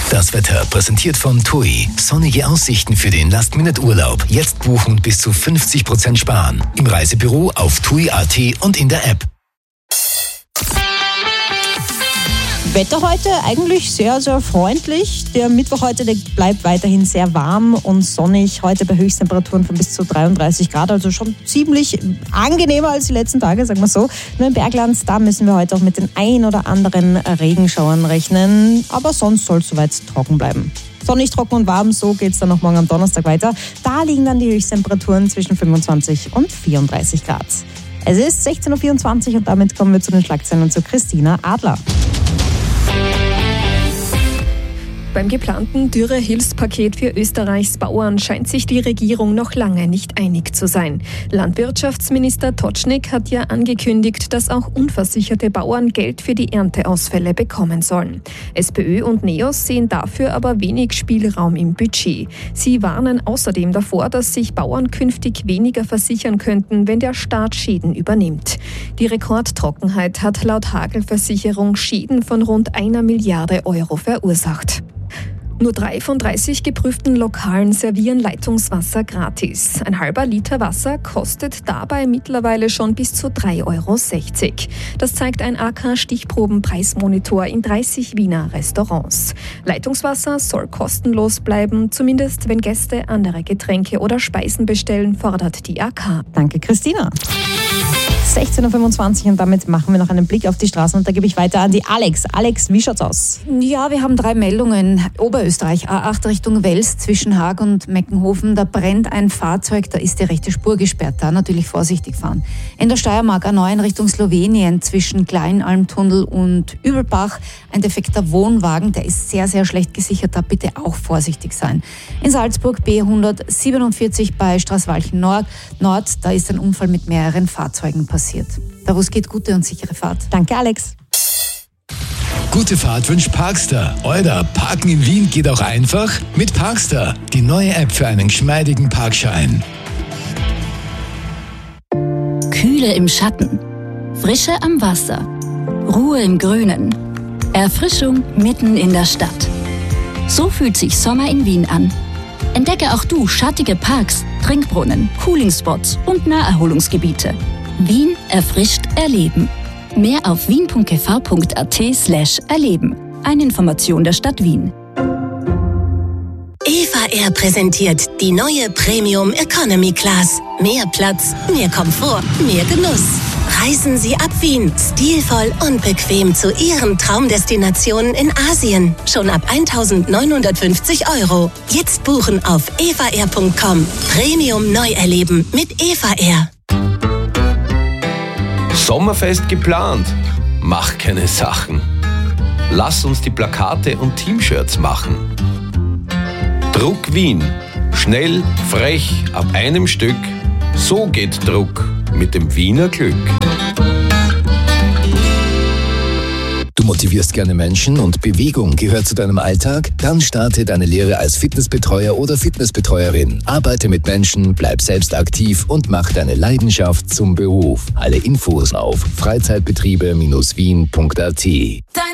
Das Wetter präsentiert von TUI. Sonnige Aussichten für den Last-Minute-Urlaub. Jetzt buchen und bis zu 50% sparen. Im Reisebüro, auf TUI.at und in der App. Wetter heute eigentlich sehr, sehr freundlich. Der Mittwoch heute, der bleibt weiterhin sehr warm und sonnig. Heute bei Höchsttemperaturen von bis zu 33 Grad, also schon ziemlich angenehmer als die letzten Tage, sagen wir so. Nur im Bergland, da müssen wir heute auch mit den ein oder anderen Regenschauern rechnen. Aber sonst soll es soweit trocken bleiben. Sonnig, trocken und warm, so geht es dann noch morgen am Donnerstag weiter. Da liegen dann die Höchsttemperaturen zwischen 25 und 34 Grad. Es ist 16.24 Uhr und damit kommen wir zu den Schlagzeilen und zu Christina Adler. Beim geplanten Dürre-Hilfspaket für Österreichs Bauern scheint sich die Regierung noch lange nicht einig zu sein. Landwirtschaftsminister Tocznik hat ja angekündigt, dass auch unversicherte Bauern Geld für die Ernteausfälle bekommen sollen. SPÖ und NEOS sehen dafür aber wenig Spielraum im Budget. Sie warnen außerdem davor, dass sich Bauern künftig weniger versichern könnten, wenn der Staat Schäden übernimmt. Die Rekordtrockenheit hat laut Hagelversicherung Schäden von rund 1 Milliarde Euro verursacht. Nur 3 von 30 geprüften Lokalen servieren Leitungswasser gratis. Ein halber Liter Wasser kostet dabei mittlerweile schon bis zu 3,60 Euro. Das zeigt ein AK-Stichprobenpreismonitor in 30 Wiener Restaurants. Leitungswasser soll kostenlos bleiben, zumindest wenn Gäste andere Getränke oder Speisen bestellen, fordert die AK. Danke, Christina. 16.25 Uhr und damit machen wir noch einen Blick auf die Straßen und da gebe ich weiter an die Alex. Alex, wie schaut's aus? Ja, wir haben 3 Meldungen. Oberösterreich, A8 Richtung Wels zwischen Haag und Meckenhofen. Da brennt ein Fahrzeug, da ist die rechte Spur gesperrt. Da natürlich vorsichtig fahren. In der Steiermark A9 Richtung Slowenien zwischen Kleinalmtunnel und Übelbach. Ein defekter Wohnwagen, der ist sehr, sehr schlecht gesichert. Da bitte auch vorsichtig sein. In Salzburg B147 bei Straßwalchen Nord, da ist ein Unfall mit mehreren Fahrzeugen passiert. Da wo es geht, gute und sichere Fahrt. Danke, Alex. Gute Fahrt wünscht Parkster. Oder Parken in Wien geht auch einfach? Mit Parkster, die neue App für einen geschmeidigen Parkschein. Kühle im Schatten, Frische am Wasser, Ruhe im Grünen, Erfrischung mitten in der Stadt. So fühlt sich Sommer in Wien an. Entdecke auch du schattige Parks, Trinkbrunnen, Coolingspots und Naherholungsgebiete. Wien erfrischt erleben. Mehr auf wien.gv.at/erleben. Eine Information der Stadt Wien. Eva Air präsentiert die neue Premium Economy Class. Mehr Platz, mehr Komfort, mehr Genuss. Reisen Sie ab Wien, stilvoll und bequem zu Ihren Traumdestinationen in Asien. Schon ab 1.950 €. Jetzt buchen auf evaair.com. Premium neu erleben mit Eva Air. Sommerfest geplant. Mach keine Sachen. Lass uns die Plakate und Teamshirts machen. Druck Wien. Schnell, frech, ab einem Stück. So geht Druck mit dem Wiener Glück. Du motivierst gerne Menschen und Bewegung gehört zu deinem Alltag? Dann starte deine Lehre als Fitnessbetreuer oder Fitnessbetreuerin. Arbeite mit Menschen, bleib selbst aktiv und mach deine Leidenschaft zum Beruf. Alle Infos auf freizeitbetriebe-wien.at.